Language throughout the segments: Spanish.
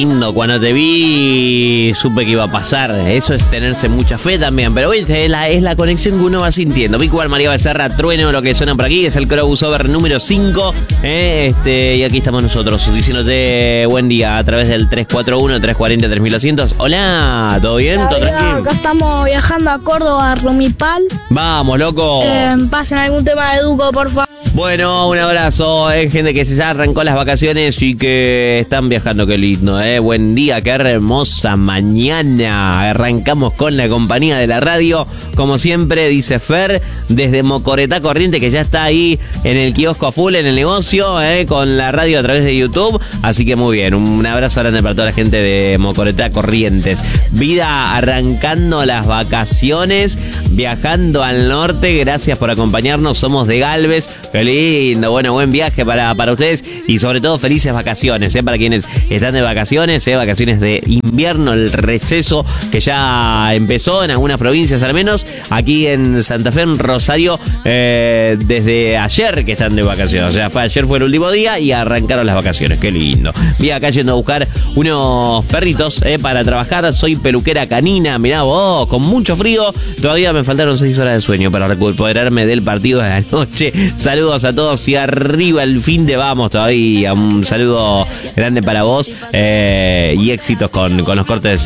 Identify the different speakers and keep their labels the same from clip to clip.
Speaker 1: Cuando te vi, supe que iba a pasar. Eso es tenerse mucha fe también. Pero bueno, es la conexión que uno va sintiendo. Vi cual María Becerra, Trueno, lo que suena por aquí. Es el crossover número 5. Y aquí estamos nosotros, diciéndote buen día a través del 341-340-3200. Hola, ¿todo bien?
Speaker 2: Hola,
Speaker 1: ¿Todo tranquilo?
Speaker 2: acá estamos viajando a Córdoba, a Rumipal.
Speaker 1: Vamos, loco.
Speaker 2: Pasen algún tema de Duco, por favor.
Speaker 1: Bueno, un abrazo, gente que se ya arrancó las vacaciones y que están viajando, qué lindo, buen día, qué hermosa mañana. Arrancamos con la compañía de la radio, como siempre, dice Fer, desde Mocoretá Corrientes, que ya está ahí en el kiosco a full, en el negocio, con la radio a través de YouTube. Así que muy bien, un abrazo grande para toda la gente de Mocoretá Corrientes. Vida arrancando las vacaciones, viajando al norte, gracias por acompañarnos, somos de Galvez. Qué lindo, bueno, buen viaje para ustedes y sobre todo felices vacaciones, para quienes están de vacaciones, vacaciones de invierno, el receso que ya empezó en algunas provincias al menos, aquí en Santa Fe, en Rosario, desde ayer que están de vacaciones, o sea, ayer fue el último día y arrancaron las vacaciones, qué lindo. Vi acá yendo a buscar unos perritos para trabajar, soy peluquera canina, mirá vos, con mucho frío, todavía me faltaron 6 horas de sueño para recuperarme del partido de la noche. Saludos a todos y arriba el fin de vamos todavía. Un saludo grande para vos y éxitos con los cortes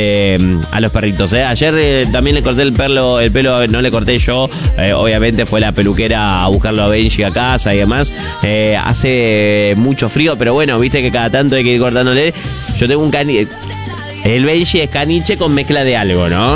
Speaker 1: a los perritos. Ayer también le corté el pelo no le corté yo, obviamente fue la peluquera a buscarlo a Benji a casa y demás. Hace mucho frío, pero bueno, viste que cada tanto hay que ir cortándole. Yo tengo un el Benji es caniche con mezcla de algo, ¿no?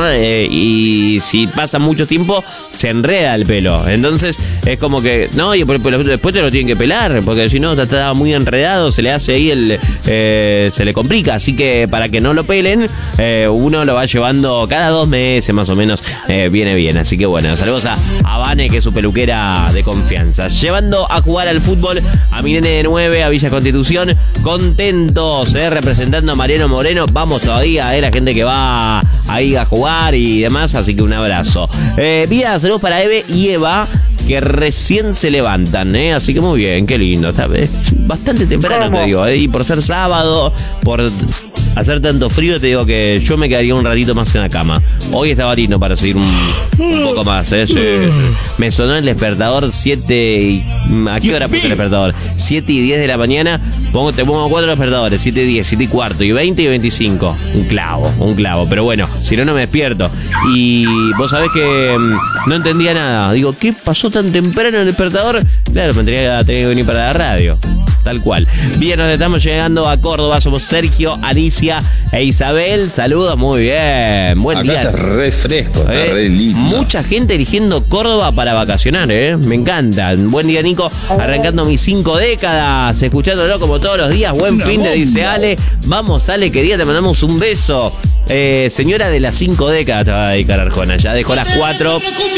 Speaker 1: Y si pasa mucho tiempo, se enreda el pelo. Entonces, es como que... No, y después te lo tienen que pelar, porque si no, está muy enredado, se le hace ahí se le complica. Así que, para que no lo pelen, uno lo va llevando cada 2 meses, más o menos, viene bien. Así que, bueno, saludos a Vane, que es su peluquera de confianza. Llevando a jugar al fútbol a mi nene de 9, a Villa Constitución. Contentos, representando a Mariano Moreno. Vamos todavía, la gente que va ahí a jugar y demás, así que un abrazo. Vida, saludos para Eve y Eva, que recién se levantan, así que muy bien, qué lindo. Está bastante temprano, te digo, y por ser sábado, por hacer tanto frío, te digo que yo me quedaría un ratito más en la cama. Hoy estaba lindo para seguir un poco más, Sí. Me sonó el despertador 7 ¿a qué hora puse el despertador? 7 y 10 de la mañana. Te pongo 4 despertadores, 7 y 10, 7 y cuarto, y 20 y 25. Un clavo. Pero bueno, si no me despierto. Y vos sabés que no entendía nada. Digo, ¿qué pasó tan temprano el despertador? Claro, me tenía que venir para la radio. Tal cual. Bien, nos estamos llegando a Córdoba. Somos Sergio, Alicia e Isabel. Saludos, muy bien. Buen
Speaker 3: acá
Speaker 1: día.
Speaker 3: Está re fresco, está re lindo.
Speaker 1: Mucha gente eligiendo Córdoba para vacacionar, Me encanta. Buen día, Nico. Arrancando mis 5 décadas, escuchándolo como todos los días. Buen fin de, dice Ale. Vamos, Ale, querida, te mandamos un beso. Señora de las 5 décadas te va a dedicar Arjona. Ya dejó las 4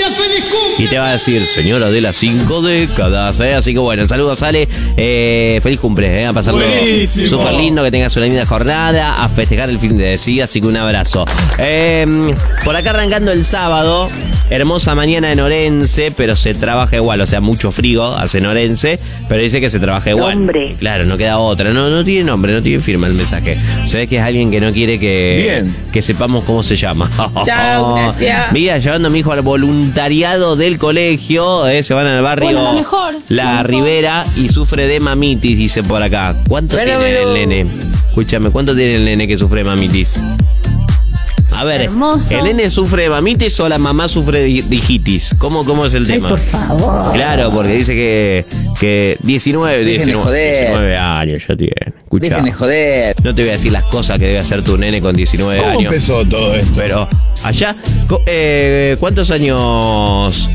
Speaker 1: y te va a decir señora de las 5 décadas, Así que bueno, saludos, Ale. Feliz cumple, a pasarlo súper lindo, que tengas una linda jornada, a festejar el fin de decía, así que un abrazo. Por acá arrancando el sábado, hermosa mañana en Orense, pero se trabaja igual, o sea, mucho frío hace en Orense, pero dice que se trabaja igual. Nombre. Claro, no queda otra, no tiene nombre, no tiene firma el mensaje. Se ve que es alguien que no quiere que sepamos cómo se llama.
Speaker 4: Chao, gracias.
Speaker 1: Mira, llevando a mi hijo al voluntariado del colegio, se van al barrio La Ribera y sufre de mamitis, dice por acá. ¿Cuánto tiene el nene? Escúchame, ¿cuánto tiene el nene que sufre de mamitis? A ver,
Speaker 2: Hermoso.
Speaker 1: ¿el nene sufre de mamitis o la mamá sufre de hijitis? ¿Cómo es el tema?
Speaker 2: Ay, por favor.
Speaker 1: Claro, porque dice que 19 años ya tiene. Escuchá,
Speaker 4: Déjenme joder.
Speaker 1: no te voy a decir las cosas que debe hacer tu nene con 19
Speaker 3: ¿Cómo
Speaker 1: años.
Speaker 3: empezó todo esto?
Speaker 1: Pero allá, ¿cuántos años?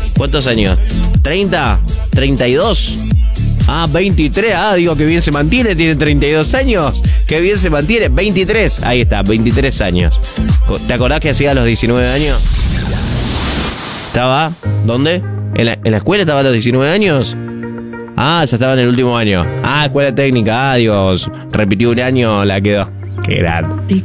Speaker 1: ¿30? ¿32? 23. Digo que bien se mantiene, tiene 32 años. Que bien se mantiene, 23. Ahí está, 23 años. ¿Te acordás que hacía a los 19 años? ¿Estaba? ¿Dónde? ¿En la escuela estaba a los 19 años? Ya estaba en el último año. Escuela técnica. Dios. Repitió un año, la quedó. Qué grande.